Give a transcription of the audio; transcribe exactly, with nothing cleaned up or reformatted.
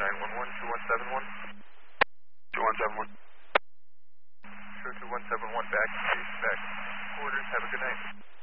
nine one one, two one seven one. two one seven one. Sure, two one seven one, back to base, back. Orders, have a good night.